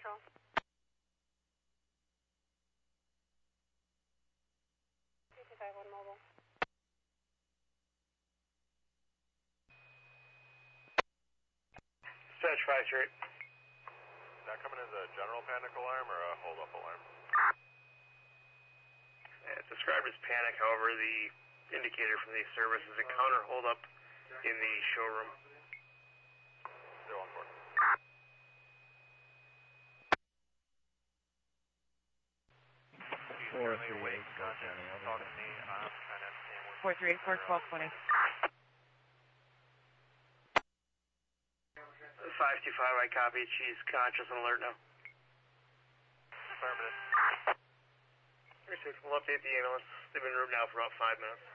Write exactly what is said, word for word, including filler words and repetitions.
Central. two two five one mobile. Dispatch five three. Is that coming as a general panic alarm or a hold-up alarm? It's described as panic, however, the indicator from the service is a counter hold-up in the showroom. zero one four. Four three eight, Four three eight four twelve twenty. five two five, I copy. She's conscious and alert now. Affirmative. We'll update the ambulance. They've been in room now for about five minutes.